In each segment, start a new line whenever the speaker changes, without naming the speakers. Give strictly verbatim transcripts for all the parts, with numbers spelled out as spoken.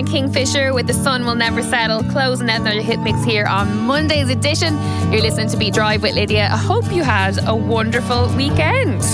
and Kingfisher with The Sun Will Never Settle, closing out another hit mix here on Monday's edition. You're listening to Beat Drive with Lydia. I hope you had a wonderful weekend.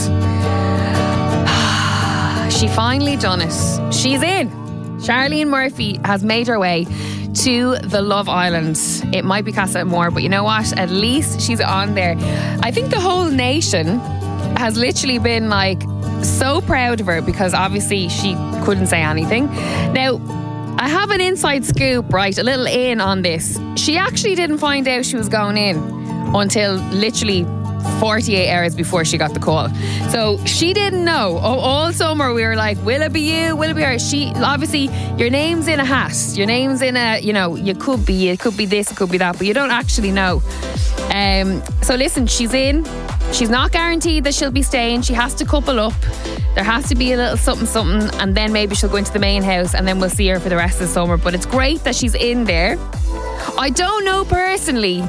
She finally done it. She's in. Charlene Murphy has made her way to the Love Island. It might be Casa Amor, but you know what? At least she's on there. I think the whole nation has literally been like so proud of her because obviously she couldn't say anything. Now, I have an inside scoop, right? A little in on this. She actually didn't find out she was going in until literally forty-eight hours before she got the call. So she didn't know. Oh, all summer we were like, will it be you? Will it be her? She, obviously, your name's in a hat. Your name's in a, you know, you could be, it could be this, it could be that, but you don't actually know. Um, so listen, she's in. She's not guaranteed that she'll be staying. She has to couple up. There has to be a little something, something, and then maybe she'll go into the main house and then we'll see her for the rest of the summer. But it's great that she's in there. I don't know personally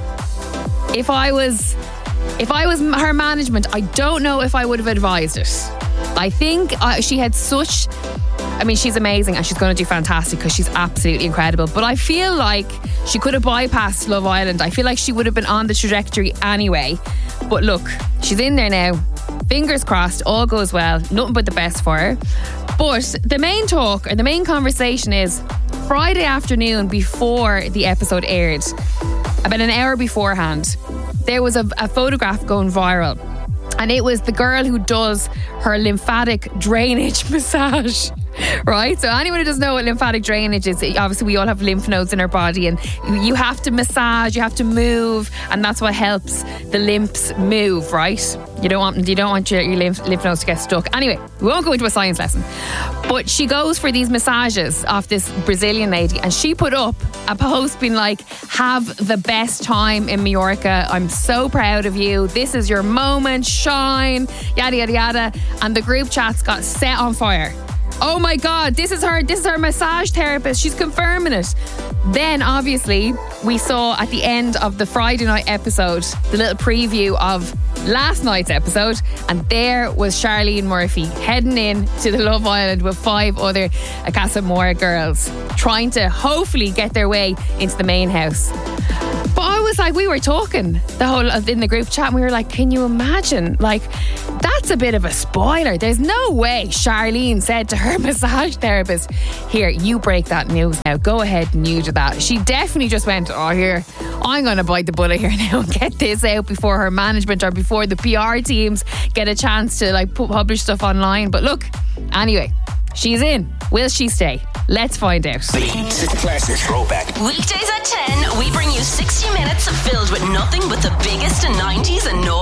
if I was... If I was her management, I don't know if I would have advised it. I think uh, she had such... I mean, she's amazing and she's going to do fantastic because she's absolutely incredible. But I feel like she could have bypassed Love Island. I feel like she would have been on the trajectory anyway. But look, she's in there now. Fingers crossed, all goes well. Nothing but the best for her. But the main talk, or the main conversation is Friday afternoon before the episode aired, about an hour beforehand, there was a, a photograph going viral, and it was the girl who does her lymphatic drainage massage, right? So anyone who doesn't know what lymphatic drainage is, obviously we all have lymph nodes in our body, and you have to massage, you have to move, and that's what helps the lymphs move, right? You don't want you don't want your, your lymph, lymph nodes to get stuck. Anyway, we won't go into a science lesson, but she goes for these massages off this Brazilian lady, and she put up a post being like, have the best time in Mallorca. I'm so proud of you. This is your moment. Shine. Yada, yada, yada. And the group chats got set on fire. Oh my God, this is her, this is her massage therapist. She's confirming it. Then obviously we saw at the end of the Friday night episode, the little preview of last night's episode, and there was Charlene Murphy heading in to the Love Island with five other Casa Amor girls, trying to hopefully get their way into the main house. But I was like, we were talking the whole in the group chat, and we were like, can you imagine? Like, that's a bit of a spoiler. There's no way Charlene said to her massage therapist, here, you break that news now. Go ahead and you do that. She definitely just went, oh, here, I'm going to bite the bullet here now and get this out before her management or before the P R teams get a chance to like publish stuff online. But look, anyway, she's in. Will she stay? Let's find out.
Beat Classic Throwback.
Weekdays at ten, we bring you sixty minutes filled with nothing but the biggest in nineties and no